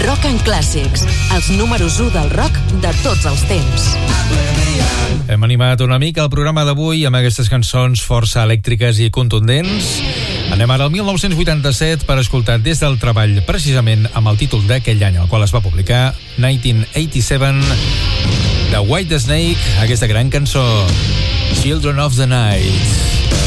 Rock and Clàssics, els números 1 del rock de tots els temps. Hem animat una mica el programa d'avui amb aquestes cançons força elèctriques i contundents. Anem ara al 1987 per escoltar des del treball, precisament amb el títol d'aquell any, el qual es va publicar, 1987, de Whitesnake, aquesta gran cançó, Children of the Night.